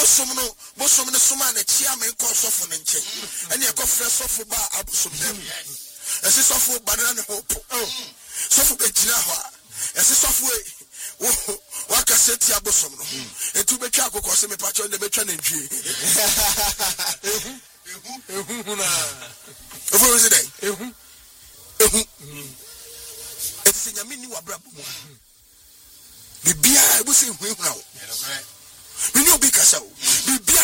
bosom no soma na chia me ko sofo ne nche ene e ko frɛ sofo ba abosom dem ese sofo banana ne hope sofo be gina ho ese sofo wa kaseti abosom no etu betwa akokɔ se me pacho ne betwa na ntwie ehu na ofo se dai ehu ese nyame ni wa brabo mu bibia ebusi hu hu na wo me ni obi kasa wo bibia